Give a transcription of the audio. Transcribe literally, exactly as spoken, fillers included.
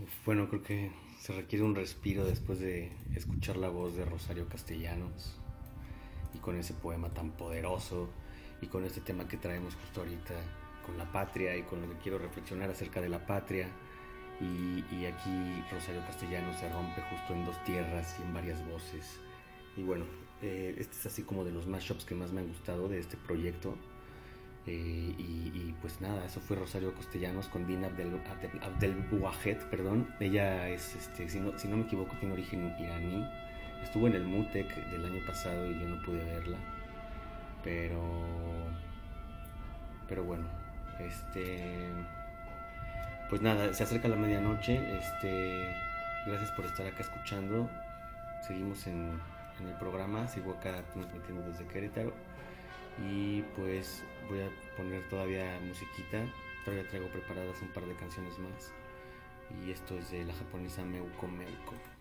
Uf, bueno, creo que se requiere un respiro después de escuchar la voz de Rosario Castellanos y con ese poema tan poderoso y con este tema que traemos justo ahorita con la patria y con lo que quiero reflexionar acerca de la patria. Y, y aquí Rosario Castellanos se rompe justo en dos tierras y en varias voces. Y bueno, eh, este es así como de los mashups que más me han gustado de este proyecto. Eh, y, y, pues nada, eso fue Rosario Castellanos con Dina Abdel, Abdel, Abdel Buahed, perdón. Ella es, este, si, no, si no me equivoco, tiene origen iraní. Estuvo en el MUTEC del año pasado y yo no pude verla. Pero, pero bueno, este, pues nada, se acerca la medianoche. Este, gracias por estar acá escuchando. Seguimos en, en el programa, sigo acá transmitiendo desde Querétaro. Y pues voy a poner todavía musiquita. Todavía traigo preparadas un par de canciones más. Y esto es de la japonesa Meuko Meuko.